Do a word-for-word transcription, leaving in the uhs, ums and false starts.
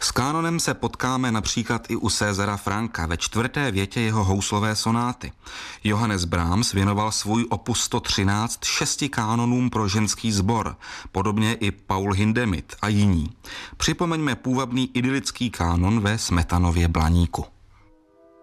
S kánonem se potkáme například i u Césara Franka ve čtvrté větě jeho houslové sonáty. Johannes Brahms věnoval svůj opus sto třináct šesti kánonům pro ženský sbor, podobně i Paul Hindemith a jiní. Připomeňme půvabný idylický kánon ve Smetanově Blaníku.